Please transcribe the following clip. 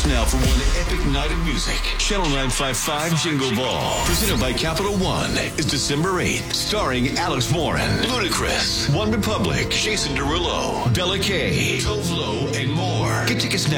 now for one epic night of music. Channel 955 Jingle Ball, presented by Capital One, is December 8th, starring Alex Morin, Ludacris, One Republic, Jason Derulo, Bella K, Tove Lo, and more. Get tickets now